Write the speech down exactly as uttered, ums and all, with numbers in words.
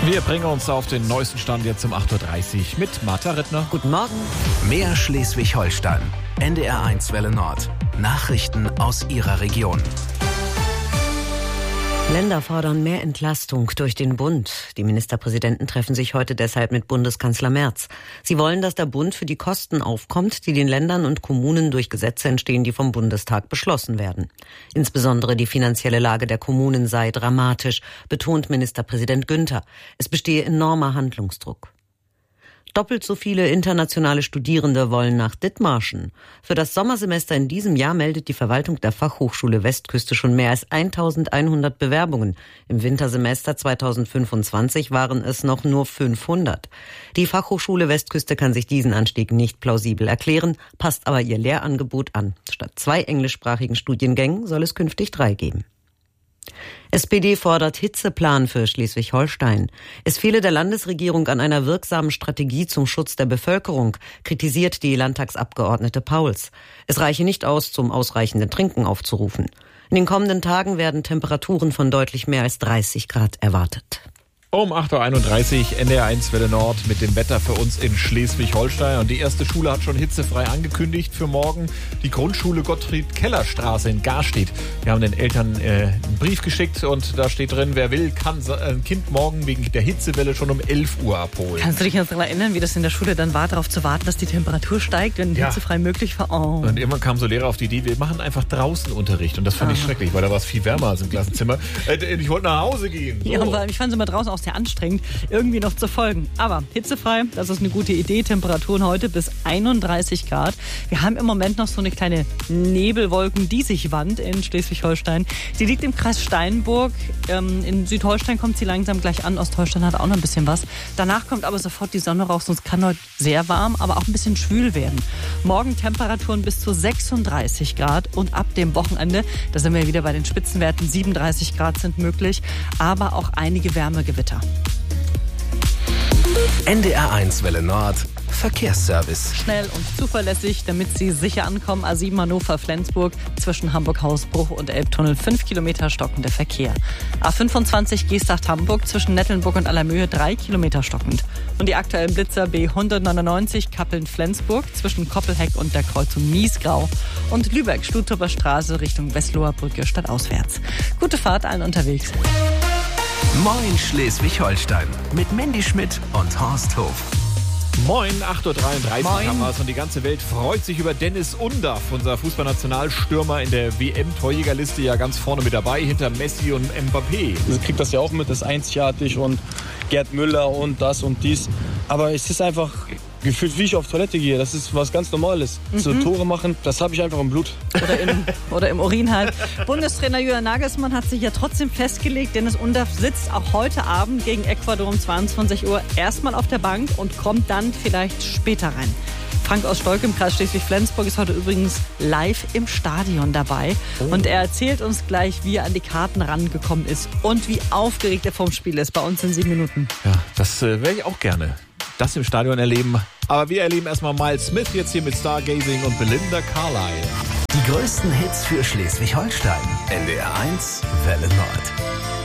Wir bringen uns auf den neuesten Stand jetzt um acht Uhr dreißig mit Martha Rittner. Guten Morgen. Mehr Schleswig-Holstein. N D R eins Welle Nord. Nachrichten aus Ihrer Region. Länder fordern mehr Entlastung durch den Bund. Die Ministerpräsidenten treffen sich heute deshalb mit Bundeskanzler Merz. Sie wollen, dass der Bund für die Kosten aufkommt, die den Ländern und Kommunen durch Gesetze entstehen, die vom Bundestag beschlossen werden. Insbesondere die finanzielle Lage der Kommunen sei dramatisch, betont Ministerpräsident Günther. Es bestehe enormer Handlungsdruck. Doppelt so viele internationale Studierende wollen nach Dithmarschen. Für das Sommersemester in diesem Jahr meldet die Verwaltung der Fachhochschule Westküste schon mehr als eintausendeinhundert Bewerbungen. Im Wintersemester zweitausendfünfundzwanzig waren es noch nur fünfhundert. Die Fachhochschule Westküste kann sich diesen Anstieg nicht plausibel erklären, passt aber ihr Lehrangebot an. Statt zwei englischsprachigen Studiengängen soll es künftig drei geben. S P D fordert Hitzeplan für Schleswig-Holstein. Es fehle der Landesregierung an einer wirksamen Strategie zum Schutz der Bevölkerung, kritisiert die Landtagsabgeordnete Pauls. Es reiche nicht aus, zum ausreichenden Trinken aufzurufen. In den kommenden Tagen werden Temperaturen von deutlich mehr als dreißig Grad erwartet. Um acht Uhr einunddreißig, N D R eins Welle Nord mit dem Wetter für uns in Schleswig-Holstein. Und die erste Schule hat schon hitzefrei angekündigt für morgen. Die Grundschule Gottfried-Keller-Straße in Garstedt. Wir haben den Eltern äh, einen Brief geschickt und da steht drin, wer will, kann ein Kind morgen wegen der Hitzewelle schon um elf Uhr abholen. Kannst du dich noch daran erinnern, wie das in der Schule dann war, darauf zu warten, dass die Temperatur steigt, wenn Ja. hitzefrei möglich war? Oh. Und irgendwann kam so Lehrer auf die Idee, wir machen einfach draußen Unterricht. Und das fand ich schrecklich, weil da war es viel wärmer als im Klassenzimmer. Äh, ich wollte nach Hause gehen. So. Ja, aber ich fand es immer draußen auch sehr anstrengend, irgendwie noch zu folgen. Aber hitzefrei, das ist eine gute Idee. Temperaturen heute bis einunddreißig Grad. Wir haben im Moment noch so eine kleine Nebelwolken-Diesig-Wand in Schleswig-Holstein. Sie liegt im Kreis Steinburg. Ähm, in Südholstein kommt sie langsam gleich an. Ostholstein hat auch noch ein bisschen was. Danach kommt aber sofort die Sonne raus. Und es kann heute sehr warm, aber auch ein bisschen schwül werden. Morgen Temperaturen bis zu sechsunddreißig Grad. Und ab dem Wochenende, da sind wir wieder bei den Spitzenwerten, siebenunddreißig Grad sind möglich. Aber auch einige Wärmegewitter. N D R eins Welle Nord. Verkehrsservice. Schnell und zuverlässig, damit Sie sicher ankommen. A sieben Hannover-Flensburg zwischen Hamburg-Hausbruch und Elbtunnel. Fünf Kilometer stockender Verkehr. A fünfundzwanzig Geesthacht-Hamburg zwischen Nettelnburg und Allermöhe. Drei Kilometer stockend. Und die aktuellen Blitzer B hundertneunundneunzig Kappeln-Flensburg zwischen Koppelheck und der Kreuzung Miesgrau. Und Lübeck-Stuthofer Straße Richtung Westloher Brücke stadtauswärts. Gute Fahrt allen unterwegs. Moin Schleswig-Holstein. Mit Mandy Schmidt und Horst Hof. Moin, acht Uhr dreiunddreißig Moin. haben wir es und die ganze Welt freut sich über Dennis Undaff, unser Fußballnationalstürmer in der W M-Torjägerliste ja ganz vorne mit dabei, hinter Messi und Mbappé. Sie kriegt das ja auch mit, das ist einzigartig und Gerd Müller und das und dies. Aber es ist einfach gefühlt, wie ich auf Toilette gehe. Das ist was ganz Normales. Mhm. So Tore machen, das habe ich einfach im Blut. Oder im, oder im Urin halt. Bundestrainer Julian Nagelsmann hat sich ja trotzdem festgelegt, Dennis Undaff sitzt auch heute Abend gegen Ecuador um zweiundzwanzig Uhr erstmal auf der Bank und kommt dann vielleicht später rein. Frank aus Stolk im Kreis Schleswig-Flensburg ist heute übrigens live im Stadion dabei. Oh. Und er erzählt uns gleich, wie er an die Karten rangekommen ist und wie aufgeregt er vom Spiel ist. Bei uns in sieben Minuten. Ja, das äh, wäre ich auch gerne. Das im Stadion erleben. Aber wir erleben erstmal Miles Smith jetzt hier mit Stargazing und Belinda Carlisle. Die größten Hits für Schleswig-Holstein. N D R eins Welle Nord.